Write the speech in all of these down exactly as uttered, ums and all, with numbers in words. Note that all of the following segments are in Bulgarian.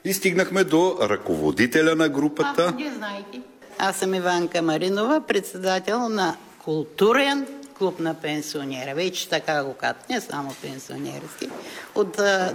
И стигнахме до ръководителя на групата. А, не знаете. Аз съм Иванка Маринова, председател на културен клуб на пенсионера. Вече така го казват, не само пенсионерски. От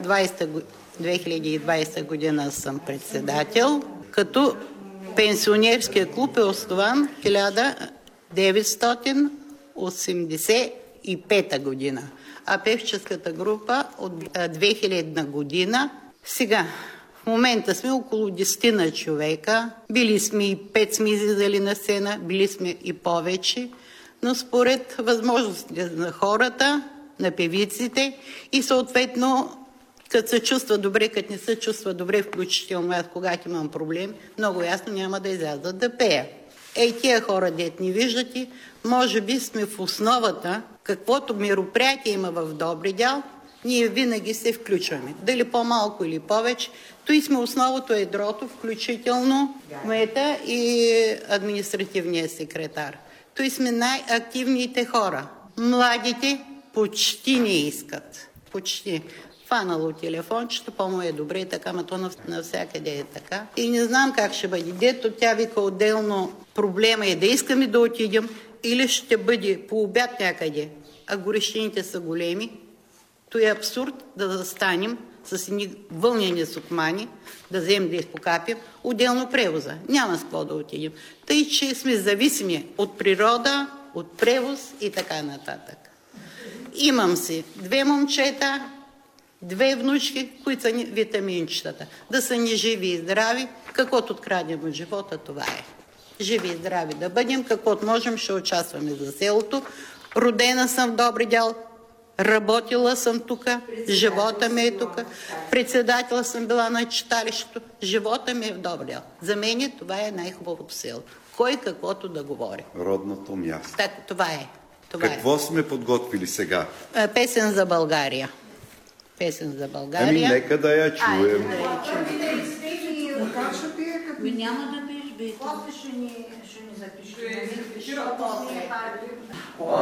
две хиляди и двадесета година съм председател, като пенсионерския клуб е основан хиляда деветстотин осемдесет и пета година, а певческата група от две хилядна година. Сега, в момента сме около десетина човека, били сме и пет сме излизали на сцена, били сме и повече, но според възможностите на хората, на певиците и съответно като се чувства добре, като не се чувства добре, включително аз, когато имам проблем, много ясно няма да излязат да пея. Ей, тия хора, дет ни виждате, може би сме в основата, каквото мероприятие има в Добри дял, ние винаги се включваме. Дали по-малко или повече, той сме основото, ядрото, включително кмета и административния секретар. Той сме най-активните хора. Младите почти не искат. Почти. Фанало телефончето, по-му е добре, така, ма то навсякъде е така. И не знам как ще бъде. Дето тя вика отделно, проблема е да искаме да отидем или ще бъде по обяд някъде, а горещините са големи. То е абсурд да застанем с едни вълнени сукмани, да вземем да изпокапим, отделно превоза. Няма с какво да отидем. Тъй, че сме зависими от природа, от превоз и така нататък. Имам си две момчета, две внучки, които са ни витаминчетата. Да са ни живи и здрави, каквото откраднем от живота, това е. Живи и здрави да бъдем, каквото можем, ще участваме за селото. Родена съм в Добри дял, работила съм тук, живота ми е тук, председател съм била на читалището, живота ми е в Добри дял. За мен това е най-хубавото село. Кой каквото да говори. Родното място. Так, това е. Това Какво е. сме подготвили сега? Песен за България. Песен за България. Ами нека да я чуем. Айде да я чуем. Ми няма да пееш, бе. После ще ни запишем.